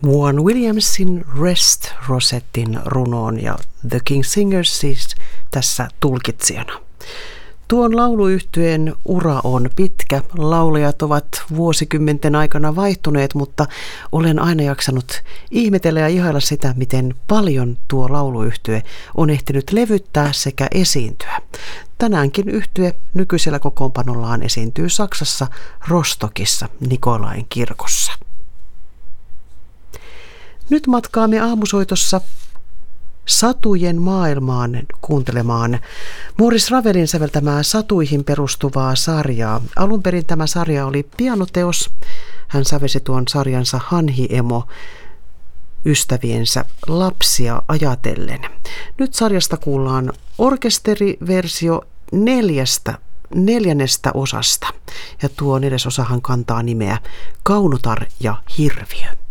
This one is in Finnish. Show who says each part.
Speaker 1: Vaughan Williamsin Rest Rosettin runoon ja The King Singers siis tässä tulkitsijana. Tuon lauluyhtyeen ura on pitkä. Laulajat ovat vuosikymmenten aikana vaihtuneet, mutta olen aina jaksanut ihmetellä ja ihailla sitä, miten paljon tuo lauluyhtye on ehtinyt levyttää sekä esiintyä. Tänäänkin yhtye nykyisellä kokoonpanollaan esiintyy Saksassa Rostokissa Nikolain kirkossa. Nyt matkaamme aamusoitossa satujen maailmaan kuuntelemaan Maurice Ravelin säveltämää satuihin perustuvaa sarjaa. Alun perin tämä sarja oli pianoteos. Hän sävelsi tuon sarjansa Hanhi-emo ystäviensä lapsia ajatellen. Nyt sarjasta kuullaan orkesteriversio neljännestä osasta. Ja tuo 4. osahan kantaa nimeä Kaunotar ja Hirviö.